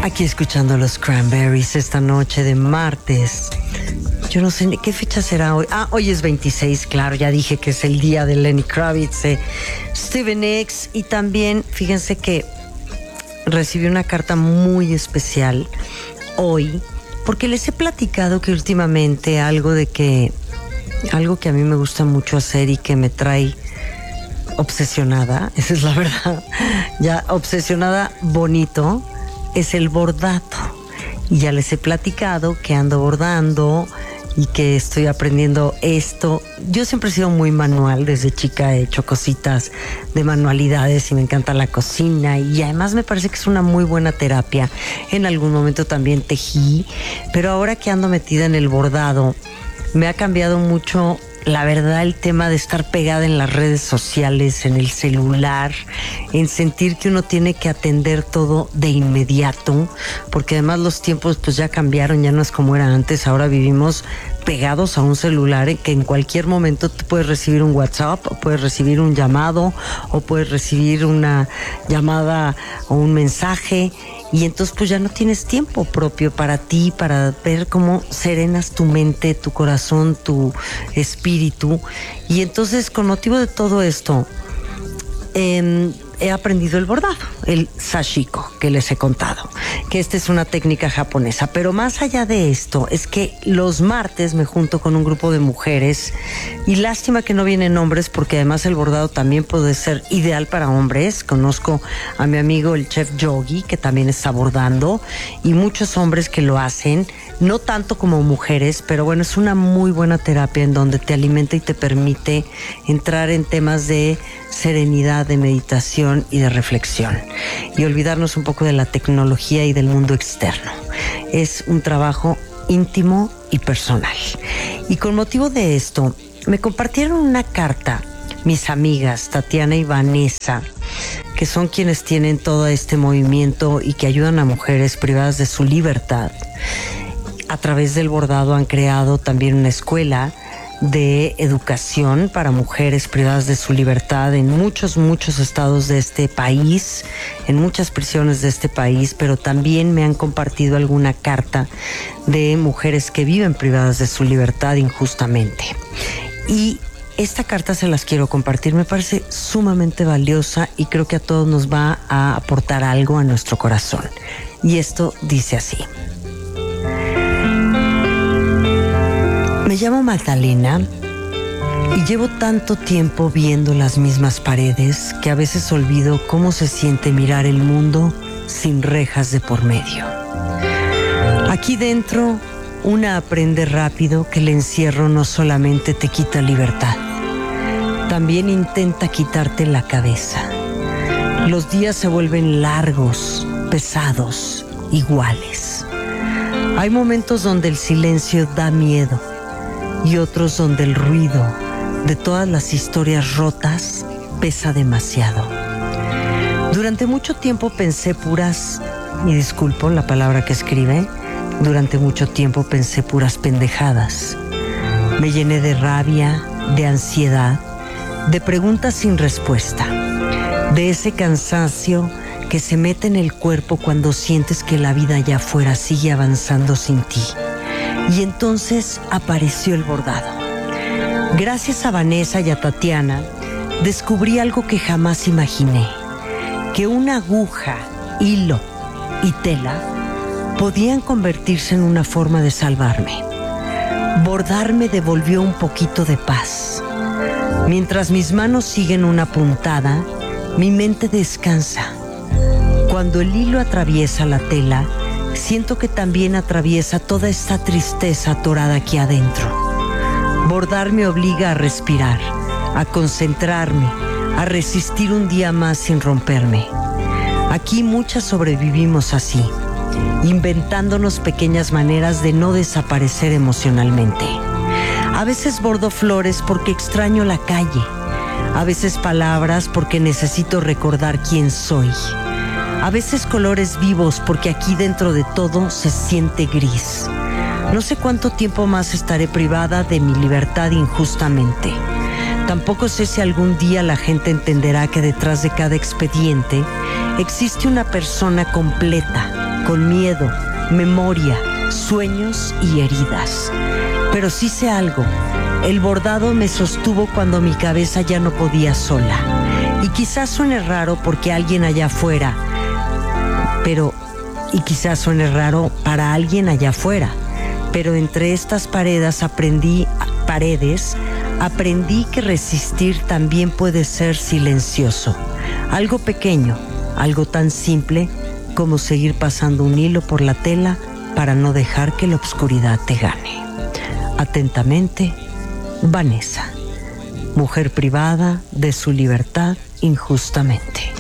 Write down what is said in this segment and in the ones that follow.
Aquí escuchando los Cranberries esta noche de martes. Yo no sé qué fecha será hoy. Hoy es 26, claro, ya dije que es el día de Lenny Kravitz, Stevie Nicks. Y también, fíjense que recibí una carta muy especial hoy, porque les he platicado que últimamente algo que a mí me gusta mucho hacer y que me trae obsesionada, esa es la verdad, ya obsesionada bonito, es el bordado. Y ya les he platicado que ando bordando y que estoy aprendiendo esto. Yo siempre he sido muy manual, desde chica he hecho cositas de manualidades y me encanta la cocina, y además me parece que es una muy buena terapia. En algún momento también tejí, pero ahora que ando metida en el bordado, me ha cambiado mucho, la verdad, el tema de estar pegada en las redes sociales, en el celular, en sentir que uno tiene que atender todo de inmediato, porque además los tiempos pues ya cambiaron, ya no es como era antes. Ahora vivimos pegados a un celular en que en cualquier momento tú puedes recibir un WhatsApp, o puedes recibir un llamado, o puedes recibir una llamada o un mensaje. Y entonces pues ya no tienes tiempo propio para ti, para ver cómo serenas tu mente, tu corazón, tu espíritu. Y entonces, con motivo de todo esto, he aprendido el bordado, el sashiko, que les he contado, que esta es una técnica japonesa. Pero más allá de esto, es que los martes me junto con un grupo de mujeres, y lástima que no vienen hombres, porque además el bordado también puede ser ideal para hombres. Conozco a mi amigo el chef Yogi, que también está bordando, y muchos hombres que lo hacen, no tanto como mujeres, pero bueno, es una muy buena terapia en donde te alimenta y te permite entrar en temas de serenidad, de meditación y de reflexión, y olvidarnos un poco de la tecnología y del mundo externo. Es un trabajo íntimo y personal. Y con motivo de esto, me compartieron una carta mis amigas Tatiana y Vanessa, que son quienes tienen todo este movimiento y que ayudan a mujeres privadas de su libertad. A través del bordado han creado también una escuela de educación para mujeres privadas de su libertad en muchos estados de este país, en muchas prisiones de este país, pero también me han compartido alguna carta de mujeres que viven privadas de su libertad injustamente. Y esta carta se las quiero compartir, me parece sumamente valiosa y creo que a todos nos va a aportar algo a nuestro corazón. Y esto dice así. Me llamo Magdalena y llevo tanto tiempo viendo las mismas paredes que a veces olvido cómo se siente mirar el mundo sin rejas de por medio. Aquí dentro, una aprende rápido que el encierro no solamente te quita libertad, también intenta quitarte la cabeza. Los días se vuelven largos, pesados, iguales. Hay momentos donde el silencio da miedo, y otros donde el ruido de todas las historias rotas pesa demasiado. Durante mucho tiempo pensé puras, y disculpo la palabra que escribe, durante mucho tiempo pensé puras pendejadas. Me llené de rabia, de ansiedad, de preguntas sin respuesta, de ese cansancio que se mete en el cuerpo cuando sientes que la vida allá afuera sigue avanzando sin ti. Y entonces apareció el bordado. Gracias a Vanessa y a Tatiana, descubrí algo que jamás imaginé: que una aguja, hilo y tela podían convertirse en una forma de salvarme. Bordar me devolvió un poquito de paz. Mientras mis manos siguen una puntada, mi mente descansa. Cuando el hilo atraviesa la tela, siento que también atraviesa toda esta tristeza atorada aquí adentro. Bordar me obliga a respirar, a concentrarme, a resistir un día más sin romperme. Aquí muchas sobrevivimos así, inventándonos pequeñas maneras de no desaparecer emocionalmente. A veces bordo flores porque extraño la calle, a veces palabras porque necesito recordar quién soy. A veces colores vivos porque aquí dentro de todo se siente gris. No sé cuánto tiempo más estaré privada de mi libertad injustamente. Tampoco sé si algún día la gente entenderá que detrás de cada expediente existe una persona completa, con miedo, memoria, sueños y heridas. Pero sí sé algo, el bordado me sostuvo cuando mi cabeza ya no podía sola. Y quizás suene raro porque alguien allá afuera, quizás suene raro para alguien allá afuera, pero entre estas paredes aprendí que resistir también puede ser silencioso. Algo pequeño, algo tan simple como seguir pasando un hilo por la tela para no dejar que la oscuridad te gane. Atentamente, Vanessa, mujer privada de su libertad injustamente.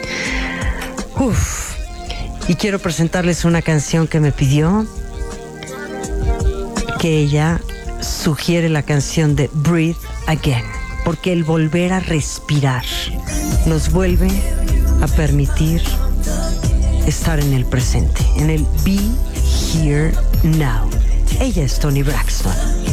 Y quiero presentarles una canción que me pidió, que ella sugiere la canción de Breathe Again, porque el volver a respirar nos vuelve a permitir estar en el presente, en el Be Here Now. Ella es Toni Braxton.